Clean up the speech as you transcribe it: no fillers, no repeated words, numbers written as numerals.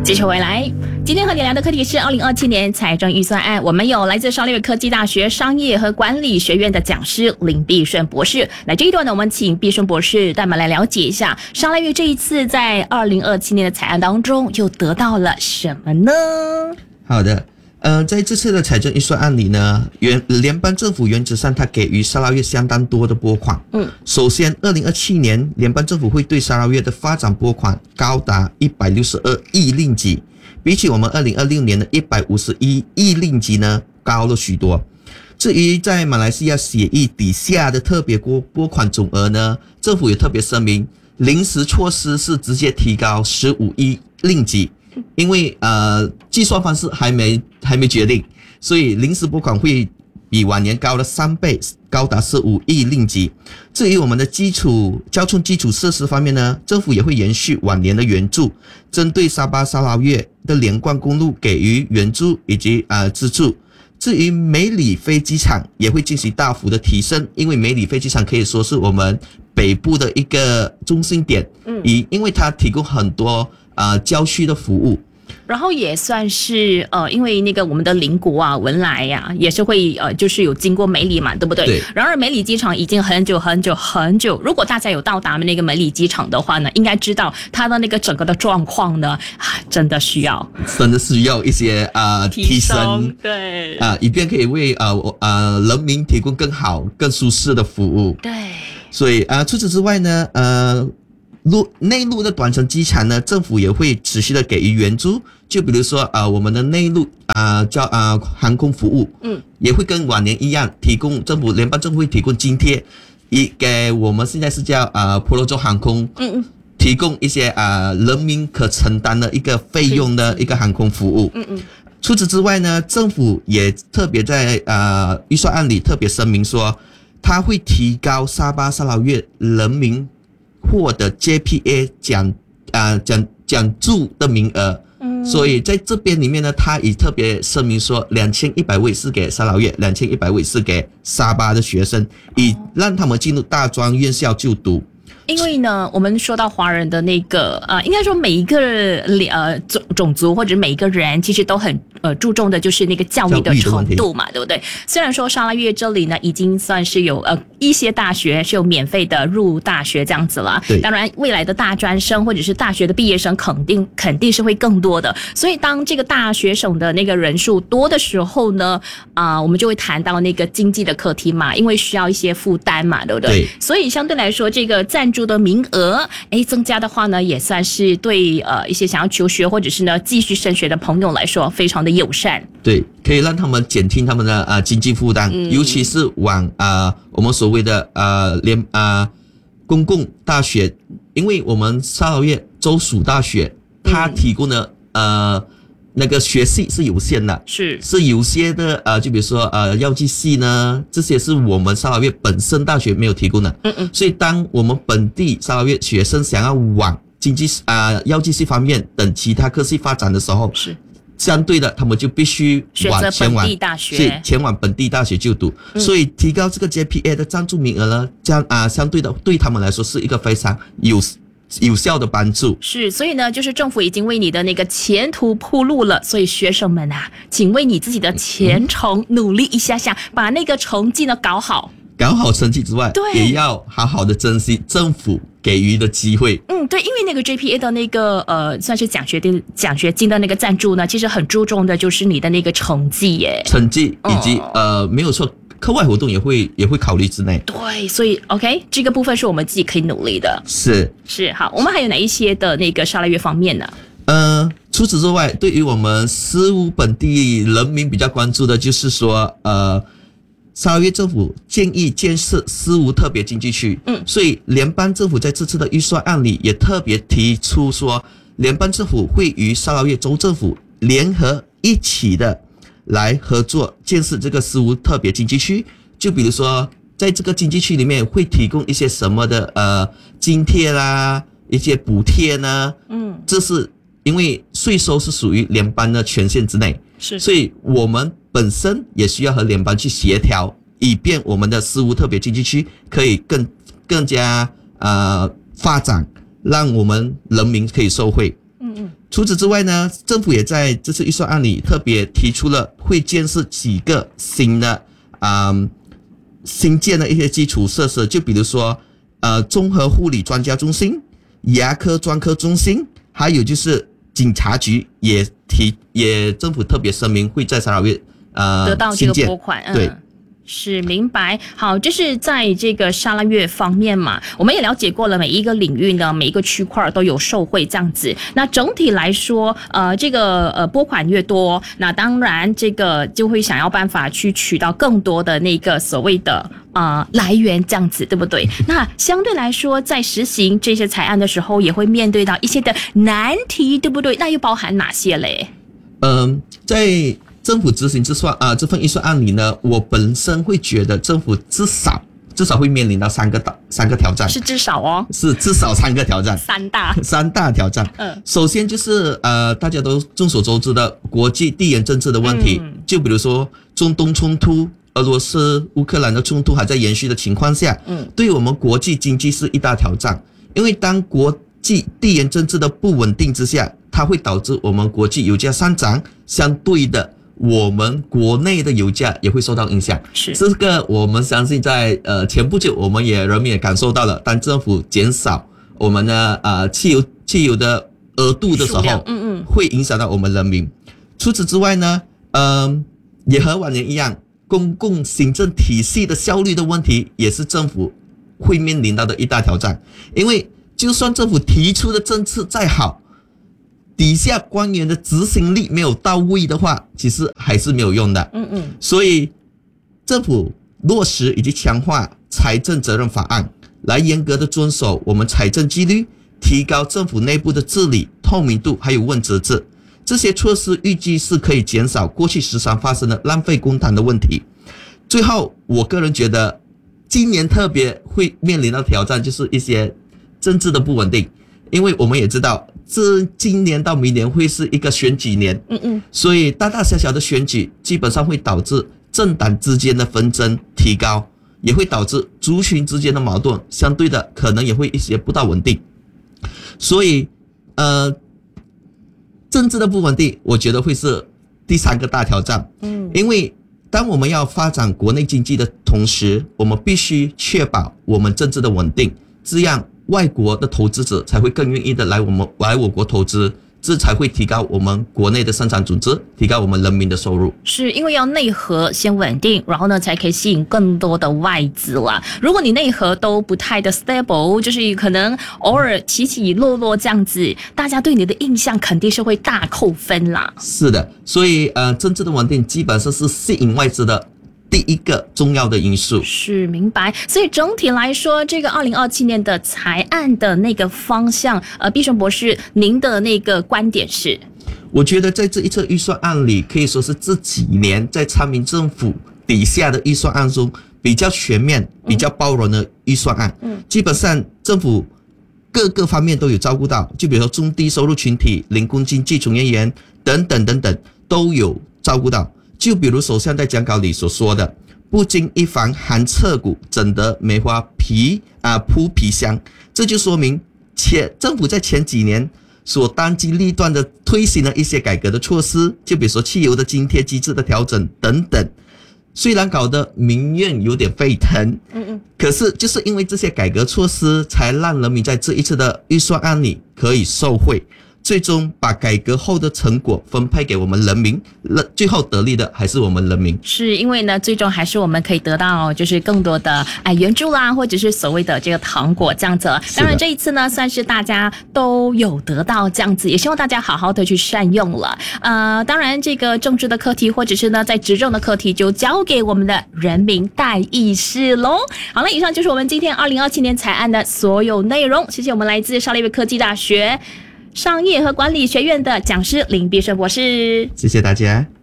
继续回来，今天和你聊的课题是2027年财政预算案。我们有来自沙捞越科技大学商业和管理学院的讲师林必顺博士。那这一段呢，我们请必顺博士带我们来了解一下沙捞越这一次在2027年的财案当中又得到了什么呢？ 好的。在这次的财政预算案里呢，联邦政府原则上它给予沙捞越相当多的拨款。首先2027年联邦政府会对沙捞越的发展拨款高达162亿令吉，比起我们2026年的151亿令吉呢高了许多。至于在马来西亚协议底下的特别拨款总额呢，政府也特别声明，临时措施是直接提高15亿令吉。因为计算方式还没决定，所以临时拨款会比往年高了3倍，高达15亿令吉。至于我们的交通基础设施方面呢，政府也会延续往年的援助，针对沙巴沙捞越的连贯公路给予援助以及资助。至于美里飞机场也会进行大幅的提升，因为美里飞机场可以说是我们北部的一个中心点，因为它提供很多郊区的服务， 然后也算是因为那个我们的邻国啊文莱呀也是会就是有经过美里嘛，对不对？ 对。 然而美里机场已经很久，如果大家有到达那个美里机场的话呢，应该知道它的那个整个的状况呢，真的需要一些提升， 对， 以便可以为人民提供更好、更舒适的服务。 对。 所以除此之外呢，内陆的短程机场呢，政府也会持续的给予援助，就比如说我们的内陆航空服务，也会跟往年一样联邦政府会提供津贴，给我们现在是叫婆罗洲航空，提供一些人民可承担的一个费用的一个航空服务。除此之外呢，政府也特别在预算案里特别声明说，他会提高沙巴沙捞越人民获得 JPA 奖助的名额。所以在这边里面呢，他也特别声明说2100位是给沙捞越，2100位是给沙巴的学生，以让他们进入大专院校就读。 因为呢，我们说到华人的那个应该说每一个种族或者每一个人其实都很注重的就是那个教育的程度嘛，对不对？虽然说沙捞越这里呢已经算是有一些大学是有免费的入大学这样子了，当然未来的大专生或者是大学的毕业生肯定是会更多的，所以当这个大学生的那个人数多的时候呢，我们就会谈到那个经济的课题嘛，因为需要一些负担嘛，对不对？所以相对来说这个赞助的名额增加的话呢，也算是对一些想要求学或者是呢继续升学的朋友来说非常的友善。 对，可以让他们减轻他们的经济负担，尤其是往我们所谓的公共大学，因为我们沙捞越州属大学它提供的那个学系是有限的，是有些的就比如说药剂系呢，这些是我们沙捞越本身大学没有提供的。所以当我们本地沙捞越学生想要往经济药剂系方面等其他科系发展的时候，相对的他们就必须选择本地大学， 前往本地大学就读。所以提高这个 JPA 的赞助名额呢，相对的对他们来说是一个非常有效的帮助。 所以呢，就是政府已经为你的那个前途铺路了，所以学生们请为你自己的前程努力一下下，把那个成绩呢搞好成绩之外，也要好好的珍惜政府给予的机会。 对，因为那个 JPA 的那个算是奖学金的那个赞助呢，其实很注重的就是你的那个成绩耶， 以及没有错，课外活动也会考虑之内。 对，所以 OK 这个部分是我们自己可以努力的。 是好，我们还有哪一些的那个沙捞越方面呢？ 除此之外，对于我们思乌本地人民比较关注的就是说沙捞越政府建议建设思乌特别经济区，所以联邦政府在这次的预算案里也特别提出说，联邦政府会与沙捞越州政府联合一起的来合作建设这个思乌特别经济区。就比如说在这个经济区里面会提供一些什么的津贴啦，一些补贴呢，这是因为税收是属于联邦的权限之内，所以我们本身也需要和联邦去协调，以便我们的思乌特别经济区可以更加发展，让我们人民可以受惠。 除此之外呢，政府也在这次预算案里特别提出了会建设几个新建的一些基础设施，就比如说综合护理专家中心、牙科专科中心，还有就是警察局也政府特别声明会在沙捞越得到这个拨款， 对。 是明白。好，这是在这个沙捞越方面嘛，我们也了解过了，每一个领域呢，每一个区块都有受惠这样子。那整体来说，这个拨款越多，那当然这个就会想要办法去取到更多的那个所谓的来源这样子，对不对？那相对来说，在实行这些财案的时候，也会面对到一些的难题，对不对？那又包含哪些嘞？ 在政府执行这份预算案里呢，我本身会觉得政府至少会面临到三个挑战， 是至少哦， 是至少3个挑战，三大挑战。首先就是大家都众所周知的国际地缘政治的问题，就比如说中东冲突、俄罗斯乌克兰的冲突还在延续的情况下，对我们国际经济是一大挑战，因为当国际地缘政治的不稳定之下，它会导致我们国际油价上涨，相对的我们国内的油价也会受到影响。 是这个我们相信在前不久人民也感受到了，当政府减少我们的汽油的额度的时候，会影响到我们人民。除此之外呢，也和往年一样，公共行政体系的效率的问题也是政府会面临到的一大挑战。因为就算政府提出的政策再好，底下官员的执行力没有到位的话，其实还是没有用的。所以政府落实以及强化财政责任法案，来严格的遵守我们财政纪律，提高政府内部的治理透明度，还有问责制。这些措施预计是可以减少过去时常发生的浪费公帑的问题。最后，我个人觉得今年特别会面临到挑战，就是一些政治的不稳定，因为我们也知道今年到明年会是一个选举年，所以大大小小的选举基本上会导致政党之间的纷争提高，也会导致族群之间的矛盾，相对的可能也会一些不大稳定。所以政治的不稳定我觉得会是第3个大挑战。因为当我们要发展国内经济的同时，我们必须确保我们政治的稳定，这样外国的投资者才会更愿意的来我国投资，这才会提高我们国内的生产总值，提高我们人民的收入。 是因为要内核先稳定，然后呢才可以吸引更多的外资啦。如果你内核都不太的 stable， 就是可能偶尔起起落落这样子，大家对你的印象肯定是会大扣分啦。 是的，所以政治的稳定基本上是吸引外资的第一个重要的因素。 是明白。所以整体来说，这个2027年的财案的那个方向，毕顺博士，您的那个观点是？ 我觉得在这一次预算案里，可以说是这几年在参民政府底下的预算案中比较全面、比较包容的预算案。基本上政府各个方面都有照顾到，就比如说中低收入群体、零工经济从业员等等都有照顾到。就比如首相在讲稿里所说的，不经一番寒彻骨，怎得梅花扑皮香。这就说明政府在前几年所当机立断的推行了一些改革的措施，就比如说汽油的津贴机制的调整等等，虽然搞得民怨有点沸腾，可是就是因为这些改革措施，才让人民在这一次的预算案里可以受惠，最终把改革后的成果分配给我们人民，最后得利的还是我们人民。 是因为呢，最终还是我们可以得到就是更多的援助啦，或者是所谓的这个糖果这样子。当然这一次呢，算是大家都有得到这样子，也希望大家好好的去善用了。当然这个政治的课题，或者是呢在执政的课题，就交给我们的人民代议士咯。好了，以上就是我们今天2027年财案的所有内容。谢谢我们来自沙捞越科技大学商业和管理学院的讲师林必胜博士， 谢谢大家。